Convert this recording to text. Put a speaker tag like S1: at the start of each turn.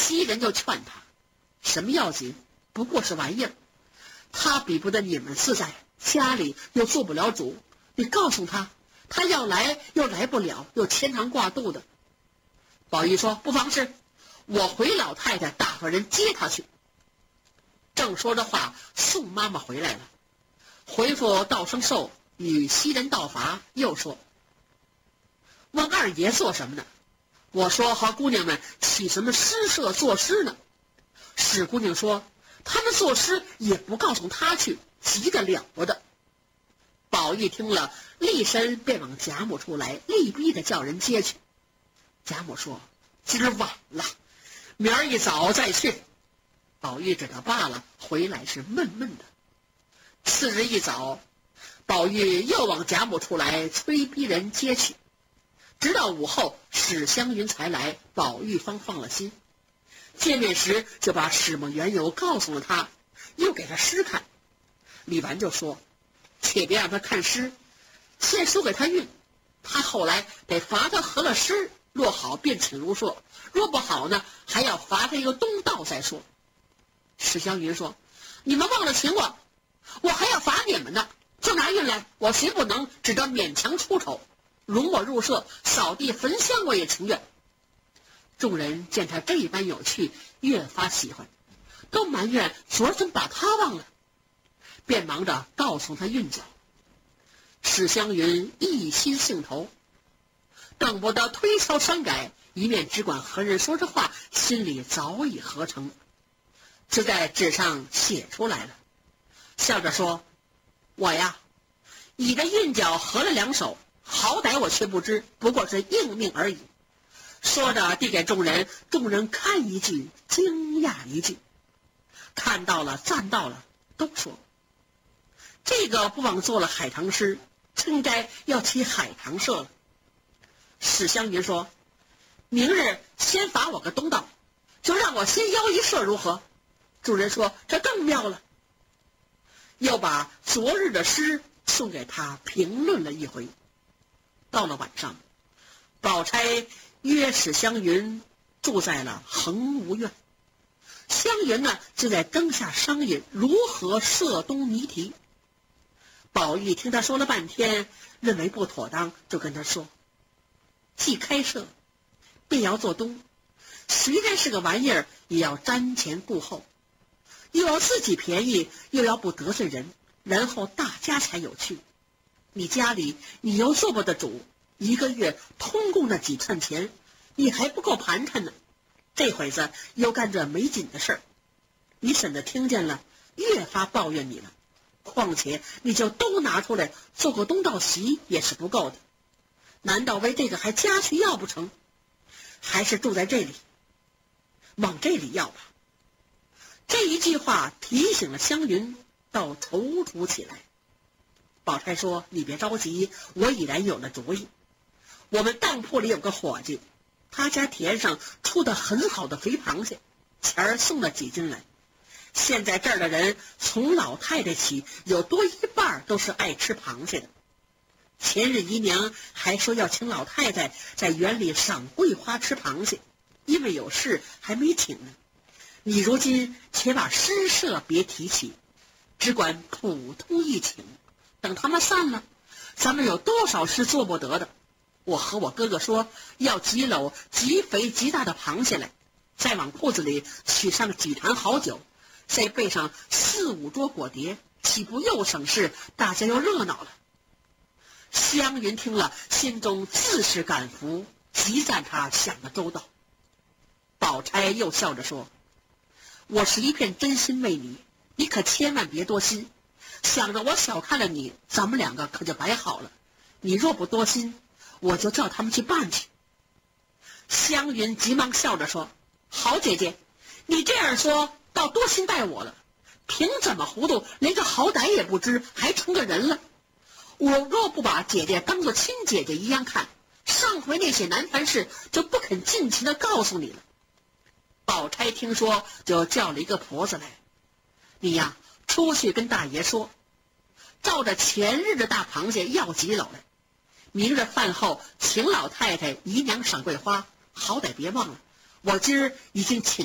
S1: 袭人就劝他，什么要紧，不过是玩意儿，他比不得你们自在，家里又做不了主，你告诉他，他要来又来不了，又牵肠挂肚的。宝玉说，不妨事，我回老太太打发人接他去。正说着话，宋妈妈回来了，回复道生寿与袭人道罚，又说，问二爷做什么呢？我说和姑娘们起什么诗社作诗呢？史姑娘说，他们作诗也不告诉他去，急得了不得。宝玉听了，立身便往贾母处来，力逼着叫人接去。贾母说，今儿晚了，明儿一早再去。宝玉只得罢了，回来是闷闷的。次日一早，宝玉又往贾母处来，催逼人接去。直到午后，史湘云才来，宝玉方放了心。见面时就把始末缘由告诉了他，又给他诗看。李纨就说，且别让他看诗，先说给他韵，他后来得罚他合了诗，若好便请入社，若不好呢，还要罚他一个东道再说。史湘云说，你们忘了请我，我还要罚你们呢，就拿韵来，我谁不能，只得勉强出丑，容我入社扫地焚香，我也情愿。众人见他这般有趣，越发喜欢，都埋怨昨儿怎么把他忘了，便忙着告诉他韵脚。史湘云一心兴头，等不得推敲删改，一面只管和人说着话，心里早已合成，就在纸上写出来了，笑着说，我呀，你的韵脚合了2首，好歹我却不知，不过是应命而已。说着递给众人，众人看一句惊讶一句，看到了赞到了，都说这个不枉做了海棠诗，真该要起海棠社了。史湘云说，明日先罚我个东道，就让我先邀一社如何？众人说，这更妙了。又把昨日的诗送给他评论了一回。到了晚上，宝钗约史湘云住在了恒芜院，湘云呢就在灯下商议如何涉东谜题。宝玉听他说了半天，认为不妥当，就跟他说，既开设便要做东，虽然是个玩意儿，也要瞻前顾后，又要自己便宜，又要不得罪人，然后大家才有趣。你家里你又做不得主，一个月通共那几串钱，你还不够盘缠呢。这会子又干这没劲的事儿，你婶子听见了，越发抱怨你了。况且你就都拿出来做个东道席也是不够的，难道为这个还加去要不成？还是住在这里，往这里要吧。这一句话提醒了湘云，倒踌躇起来。宝钗说，你别着急，我已然有了主意。我们当铺里有个伙计，他家田上出的很好的肥螃蟹，前儿送了几斤来。现在这儿的人从老太太起，有多一半都是爱吃螃蟹的。前日姨娘还说要请老太太在园里赏桂花吃螃蟹，因为有事还没请呢。你如今且把诗社别提起，只管普通一请，等他们散了，咱们有多少事做不得的。我和我哥哥说，要几篓极肥极大的螃蟹来，再往铺子里取上几坛好酒，再备上4、5桌果碟，岂不又省事，大家又热闹了。湘云听了，心中自是感服，极赞他想得周到。宝钗又笑着说，我是一片真心为你，你可千万别多心，想着我小看了你，咱们2个可就白好了。你若不多心，我就叫他们去办去。湘云急忙笑着说，好姐姐，你这样说倒多心待我了，凭怎么糊涂，连个好歹也不知，还成个人了。我若不把姐姐当作亲姐姐一样看，上回那些难烦事就不肯尽情的告诉你了。宝钗听说，就叫了一个婆子来，你呀出去跟大爷说，照着前日的大螃蟹要几篓来，明日饭后请老太太姨娘赏桂花，好歹别忘了，我今儿已经请